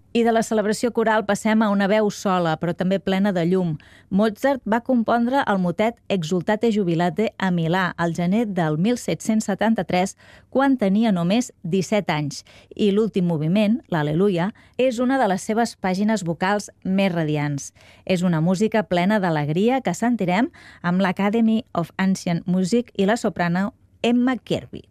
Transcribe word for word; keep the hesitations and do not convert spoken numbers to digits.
I de la celebració coral passem a una veu sola, però també plena de llum. Mozart va compondre el motet Exultate Jubilate a Milà, al gener del mil set-cents setanta-tres, quan tenia només disset anys. I l'últim moviment, l'Al·leluia, és una de les seves pàgines vocals més radiants. És una música plena d'alegria que sentirem amb l'Academy of Ancient Music i la soprano Emma Kirkby.